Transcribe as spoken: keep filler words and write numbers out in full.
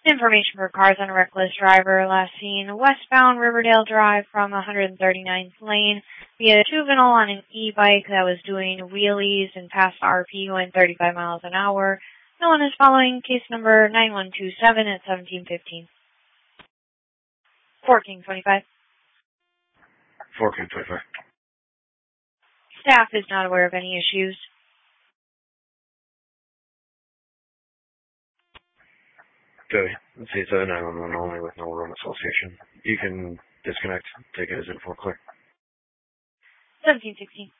Information for cars on a reckless driver. Last seen westbound Riverdale Drive from one hundred thirty-ninth Lane via juvenile on an e-bike that was doing wheelies and past R P going thirty-five miles an hour. No one is following. Case number nine one two seven at seventeen fifteen. fourteen twenty-five. fourteen twenty-five. Staff is not aware of any issues. Okay, let's see, it's a nine one one only with no room association. You can disconnect, take it as info clear. seventeen sixteen.